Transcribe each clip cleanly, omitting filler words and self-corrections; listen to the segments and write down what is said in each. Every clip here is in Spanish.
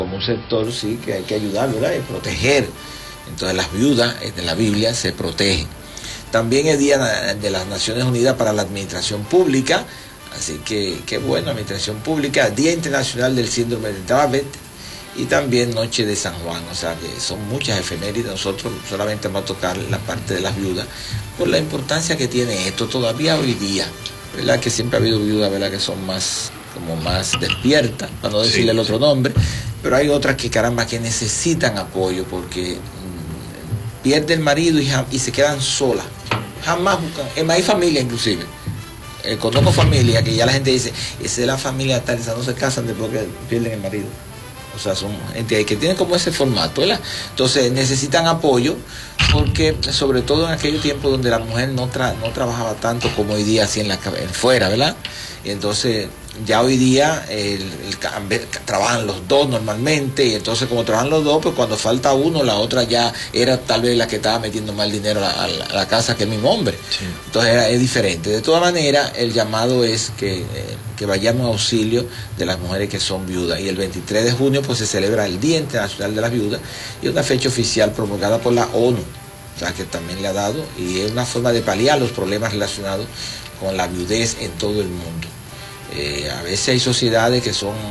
como un sector, sí, que hay que ayudar, ¿verdad? Y proteger. Entonces las viudas en la Biblia se protegen. También es Día de las Naciones Unidas para la Administración Pública, así que qué bueno, Administración Pública, Día Internacional del Síndrome de Dravet y también Noche de San Juan, o sea que son muchas efemérides. Nosotros solamente vamos a tocar la parte de las viudas por la importancia que tiene esto todavía hoy día, ¿verdad? Que siempre ha habido viudas, ¿verdad? Que son más despiertas, para no decirle el otro nombre, pero hay otras que caramba que necesitan apoyo porque pierde el marido y se quedan solas, jamás buscan, es más, hay familia inclusive, conozco familia que ya la gente dice, esa es la familia tal, esa no se casan después que pierden el marido. O sea, son entidades que tienen como ese formato, ¿verdad? Entonces necesitan apoyo porque sobre todo en aquellos tiempos donde la mujer no trabajaba tanto como hoy día así en fuera, ¿verdad? Y entonces ya hoy día trabajan los dos normalmente, y entonces como trabajan los dos, pues cuando falta uno, la otra ya era tal vez la que estaba metiendo más dinero a la casa que el mismo hombre. Sí. Entonces es diferente. De todas maneras, el llamado es que vayamos a auxilio de las mujeres que son viudas. Y el 23 de junio pues se celebra el Día Internacional de las Viudas, y una fecha oficial promulgada por la ONU, o sea, que también le ha dado, y es una forma de paliar los problemas relacionados con la viudez en todo el mundo. A veces hay sociedades que son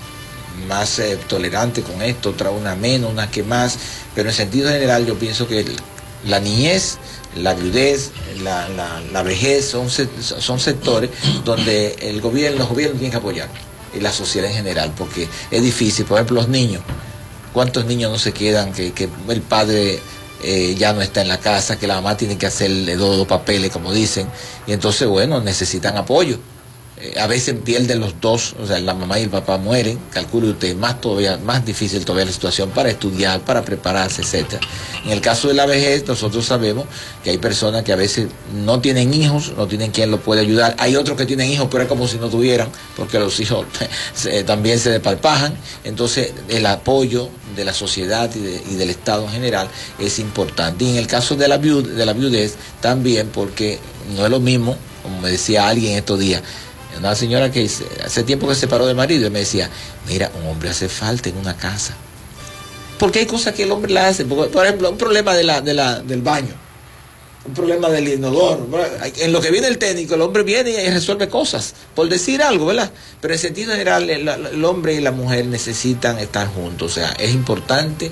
más tolerantes con esto, otras una menos, una que más, pero en sentido general yo pienso que la niñez, la viudez, la vejez son sectores donde los gobiernos tienen que apoyar, y la sociedad en general, porque es difícil. Por ejemplo, los niños, ¿cuántos niños no se quedan que el padre ya no está en la casa, que la mamá tiene que hacerle dos papeles, como dicen, y entonces, bueno, necesitan apoyo? A veces pierden los dos, o sea, la mamá y el papá mueren, calcule usted, más difícil todavía la situación para estudiar, para prepararse, etcétera. En el caso de la vejez, nosotros sabemos que hay personas que a veces no tienen hijos, no tienen quien los puede ayudar. Hay otros que tienen hijos, pero es como si no tuvieran, porque los hijos también se desparpajan. Entonces, el apoyo de la sociedad y del Estado en general es importante. Y en el caso de la viudez, también, porque no es lo mismo, como me decía alguien estos días, una señora que hace tiempo que se separó del marido, y me decía, mira, un hombre hace falta en una casa, porque hay cosas que el hombre la hace. Por ejemplo, un problema del baño, un problema del inodoro, en lo que viene el técnico, el hombre viene y resuelve cosas, por decir algo, ¿verdad? Pero en sentido general, el hombre y la mujer necesitan estar juntos. O sea, es importante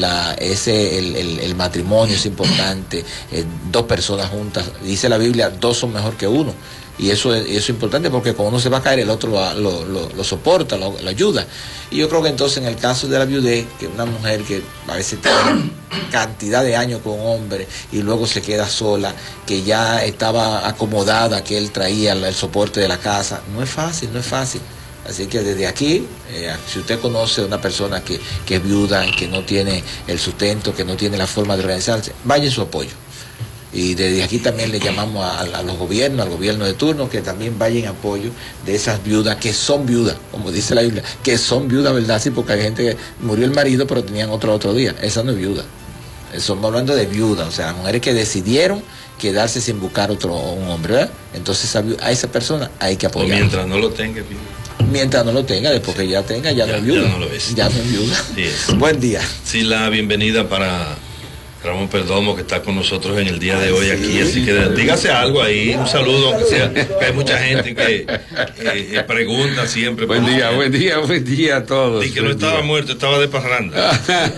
el matrimonio, es importante, dos personas juntas. Dice la Biblia, dos son mejor que uno. Y eso es importante, porque cuando uno se va a caer, el otro lo soporta, lo ayuda. Y yo creo que entonces en el caso de la viudez, que una mujer que a veces tiene cantidad de años con un hombre y luego se queda sola, que ya estaba acomodada, que él traía el soporte de la casa, no es fácil. Así que desde aquí, si usted conoce a una persona que es viuda, que no tiene el sustento, que no tiene la forma de organizarse, vaya en su apoyo. Y desde aquí también le llamamos a los gobiernos, al gobierno de turno, que también vaya en apoyo de esas viudas que son viudas, como dice la Biblia, que son viudas, ¿verdad? Sí, porque hay gente que murió el marido pero tenían otro día. Esa no es viuda. Estamos hablando de viudas, o sea, mujeres que decidieron quedarse sin buscar un hombre, ¿verdad? Entonces a esa persona hay que apoyar. Mientras no lo tenga, mientras no lo tenga, después que ya tenga, ya no es viuda. Ya no lo es. Ya no es viuda. Sí. Buen día. Sí, la bienvenida para Ramón Perdomo, que está con nosotros en el día de hoy aquí, así que dígase algo ahí, un saludo, aunque sea, que hay mucha gente que pregunta siempre. Buen día a todos. Y que no estaba muerto, estaba de parranda.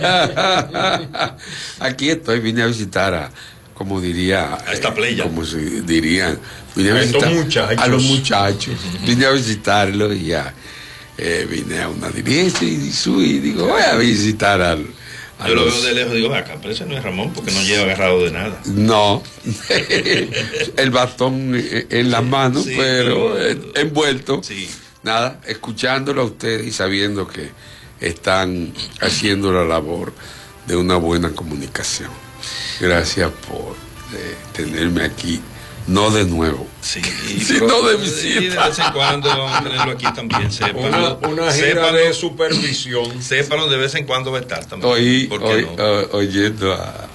Aquí estoy, vine a visitar como diría, a esta playa, como se dirían, vine a visitar a los muchachos, vine a visitarlos y ya, vine a una diligencia y digo, voy a visitar yo lo veo de lejos y digo, acá, pero ese no es Ramón, porque no lleva agarrado de nada. No, el bastón en las manos, sí, pero envuelto. Sí. Nada, escuchándolo a ustedes y sabiendo que están haciendo la labor de una buena comunicación. Gracias por tenerme aquí. No de nuevo, sí, sino de visita. Y de vez en cuando vamos a tenerlo aquí también. Una gira de supervisión. Sépalo, de vez en cuando va a estar también. Oyendo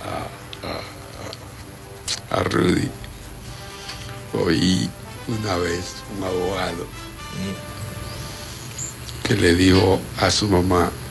a Rudy, oí una vez un abogado que le dijo a su mamá,